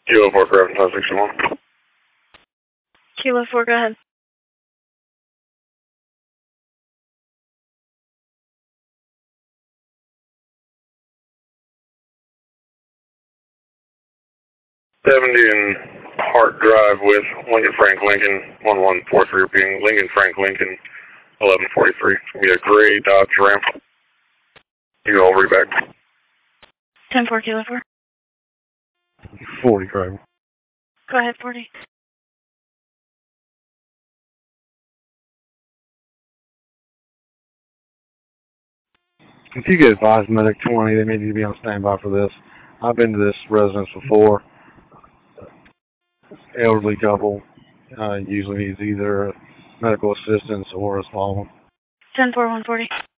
Kilo 4, Craft 561. Kilo 4, go ahead. And Hart Drive with Lincoln Frank Lincoln 1143 being Lincoln Frank Lincoln 1143. It's going to be a gray Dodge Ram. You all read back. 10-4, Kilo 4. 40, correct. Go ahead, 40. If you get advised medic 20, they may need to be on standby for this. I've been to this residence before. Elderly couple usually needs either medical assistance or a small one. 10-4, 140.